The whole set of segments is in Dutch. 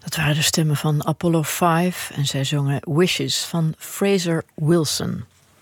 Dat waren de stemmen van Apollo 5 en zij zongen Wishes van Fraser Wilson.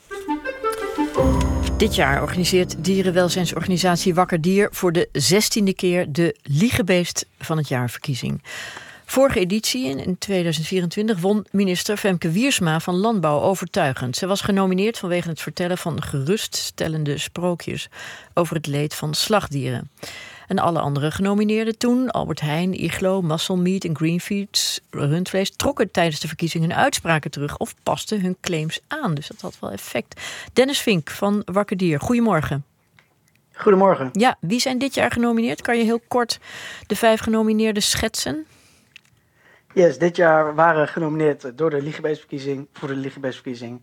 Dit jaar organiseert dierenwelzijnsorganisatie Wakker Dier voor de 16e keer de Liegebeest van het jaar verkiezing. Vorige editie, in 2024, won minister Femke Wiersma van Landbouw overtuigend. Ze was genomineerd vanwege het vertellen van geruststellende sprookjes over het leed van slachtdieren. En alle andere genomineerden toen, Albert Heijn, Iglo, Muscle Meat en Greenfeeds rundvlees, trokken tijdens de verkiezing hun uitspraken terug of pasten hun claims aan. Dus dat had wel effect. Dennis Vink van Wakker Dier, goedemorgen. Goedemorgen. Ja, wie zijn dit jaar genomineerd? Kan je heel kort de 5 genomineerden schetsen? Yes, dit jaar waren genomineerd door de Liegebeestverkiezing, voor de Liegebeestverkiezing,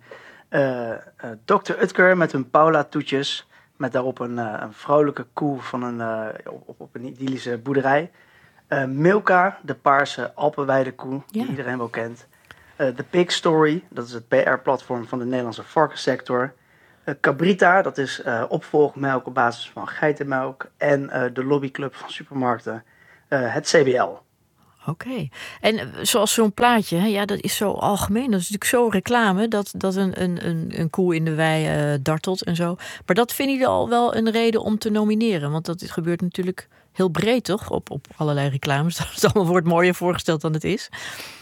Dr. Utker met hun Paula-toetjes, met daarop een vrolijke koe van op een idyllische boerderij. Milka, de paarse Alpenweidekoe, die iedereen wel kent. The Pig Story, dat is het PR-platform van de Nederlandse varkenssector. Cabrita, dat is opvolgmelk op basis van geitenmelk. En de lobbyclub van supermarkten, het CBL. Oké. En zoals zo'n plaatje, ja, dat is zo algemeen. Dat is natuurlijk zo reclame dat een koe in de wei dartelt en zo. Maar dat vinden jullie al wel een reden om te nomineren? Want dat gebeurt natuurlijk heel breed, toch? Op allerlei reclames. Dat het allemaal wordt mooier voorgesteld dan het is.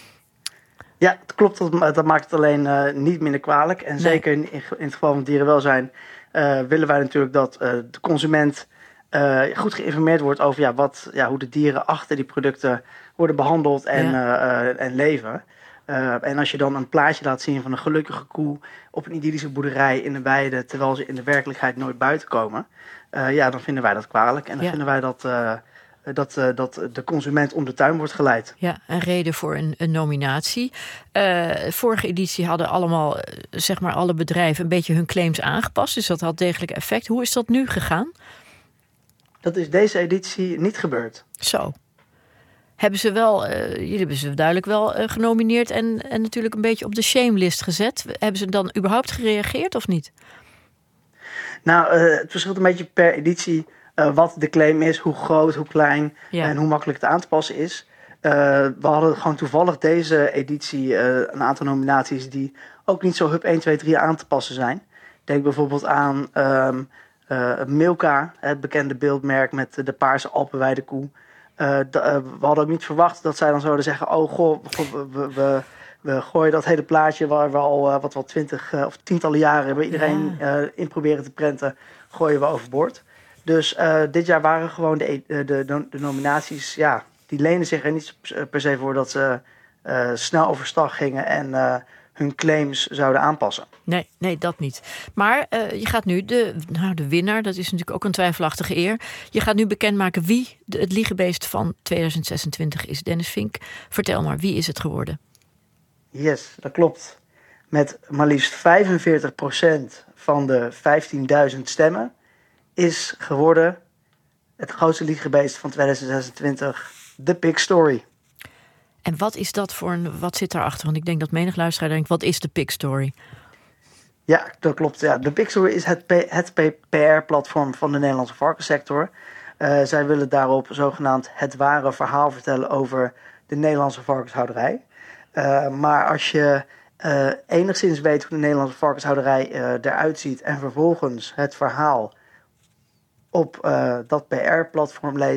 Ja, het klopt. Dat maakt het alleen niet minder kwalijk. En zeker in het geval van dierenwelzijn willen wij natuurlijk dat de consument goed geïnformeerd wordt over hoe de dieren achter die producten worden behandeld en leven. En als je dan een plaatje laat zien van een gelukkige koe op een idyllische boerderij in de weide, terwijl ze in de werkelijkheid nooit buiten komen, dan vinden wij dat kwalijk. En dan vinden wij dat de consument om de tuin wordt geleid. Ja, een reden voor een nominatie. Vorige editie hadden allemaal, alle bedrijven een beetje hun claims aangepast. Dus dat had degelijk effect. Hoe is dat nu gegaan? Dat is deze editie niet gebeurd. Zo. Jullie hebben ze duidelijk wel genomineerd en natuurlijk een beetje op de shamelist gezet. Hebben ze dan überhaupt gereageerd of niet? Nou, het verschilt een beetje per editie wat de claim is, hoe groot, hoe klein en hoe makkelijk het aan te passen is. We hadden gewoon toevallig deze editie een aantal nominaties die ook niet zo 1, 2, 3 aan te passen zijn. Denk bijvoorbeeld aan Milka, het bekende beeldmerk met de paarse Alpenweidekoe. We hadden ook niet verwacht dat zij dan zouden zeggen, oh goh, we gooien dat hele plaatje waar we al 20 of tientallen jaren hebben iedereen in proberen te prenten, gooien we overboord. Dus dit jaar waren gewoon de nominaties, die lenen zich er niet per se voor dat ze snel overstag gingen en hun claims zouden aanpassen. Nee, dat niet. Maar je gaat nu de winnaar, dat is natuurlijk ook een twijfelachtige eer. Je gaat nu bekendmaken wie het Liegebeest van 2026 is. Dennis Vink, vertel maar, wie is het geworden? Yes, dat klopt. Met maar liefst 45% van de 15.000 stemmen is geworden het grootste Liegebeest van 2026, The Pig Story. En wat is dat wat zit daarachter? Want ik denk dat menig luisteraar denkt, wat is de Pig Story? Ja, dat klopt. Ja. De Pig Story is het PR-platform van de Nederlandse varkenssector. Zij willen daarop zogenaamd het ware verhaal vertellen over de Nederlandse varkenshouderij. Maar als je enigszins weet hoe de Nederlandse varkenshouderij eruit ziet en vervolgens het verhaal op dat PR-platform leest,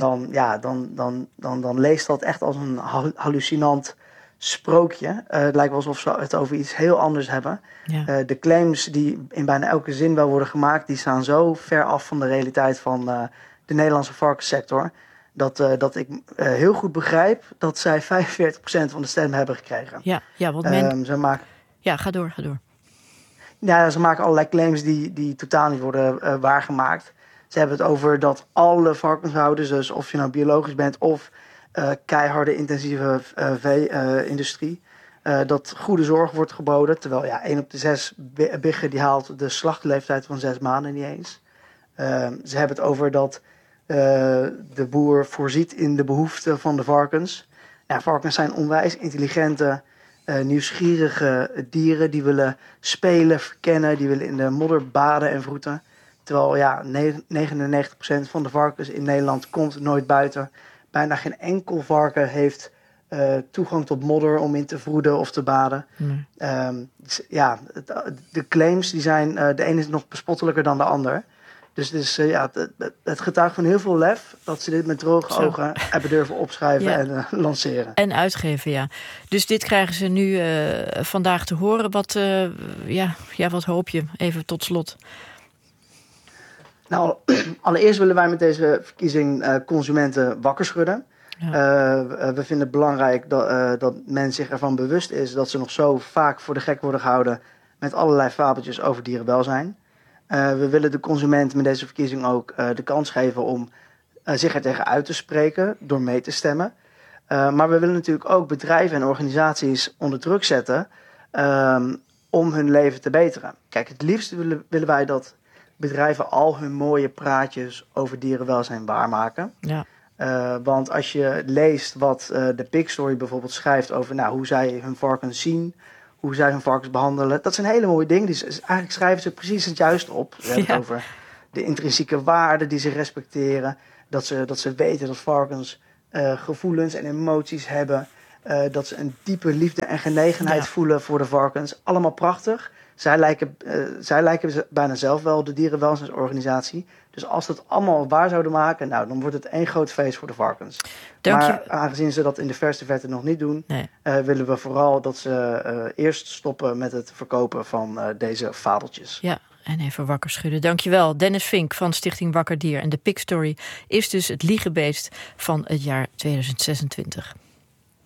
dan leest dat echt als een hallucinant sprookje. Het lijkt wel alsof ze het over iets heel anders hebben. Ja. De claims die in bijna elke zin wel worden gemaakt, die staan zo ver af van de realiteit van de Nederlandse varkenssector, dat ik heel goed begrijp dat zij 45% van de stemmen hebben gekregen. Ja, want ga door. Ja, ze maken allerlei claims die totaal niet worden waargemaakt. Ze hebben het over dat alle varkenshouders, dus of je nou biologisch bent of keiharde intensieve vee-industrie, dat goede zorg wordt geboden. Terwijl 1 op de 6 biggen die haalt de slachtleeftijd van 6 maanden niet eens. Ze hebben het over dat de boer voorziet in de behoeften van de varkens. Ja, varkens zijn onwijs intelligente, nieuwsgierige dieren. Die willen spelen, verkennen, die willen in de modder baden en vroeten. Terwijl 99% van de varkens in Nederland komt nooit buiten. Bijna geen enkel varken heeft toegang tot modder om in te vroeden of te baden. De claims die zijn, de ene is nog bespottelijker dan de ander. Dus het is, het getuigt van heel veel lef dat ze dit met droge ogen hebben durven opschrijven en lanceren. En uitgeven, ja. Dus dit krijgen ze nu vandaag te horen. Wat hoop je? Even tot slot. Nou, allereerst willen wij met deze verkiezing consumenten wakker schudden. Ja. We vinden het belangrijk dat men zich ervan bewust is dat ze nog zo vaak voor de gek worden gehouden met allerlei fabeltjes over dierenwelzijn. We willen de consument met deze verkiezing ook de kans geven om zich er tegen uit te spreken door mee te stemmen. Maar we willen natuurlijk ook bedrijven en organisaties onder druk zetten om hun leven te beteren. Kijk, het liefst willen wij dat bedrijven al hun mooie praatjes over dierenwelzijn waarmaken. Ja. Want als je leest wat de Pig Story bijvoorbeeld schrijft over hoe zij hun varkens zien, hoe zij hun varkens behandelen, dat zijn hele mooie dingen. Eigenlijk schrijven ze precies het juiste op. Ze hebben het over de intrinsieke waarden die ze respecteren, dat ze weten dat varkens gevoelens en emoties hebben, dat ze een diepe liefde en genegenheid voelen voor de varkens. Allemaal prachtig. Zij lijken bijna zelf wel de dierenwelzijnsorganisatie. Dus als ze het allemaal waar zouden maken, dan wordt het één groot feest voor de varkens. Maar aangezien ze dat in de verste verte nog niet doen, willen we vooral dat ze eerst stoppen met het verkopen van deze fabeltjes. Ja, en even wakker schudden. Dankjewel, Dennis Vink van Stichting Wakker Dier. En de Pig Story is dus het liegebeest van het jaar 2026.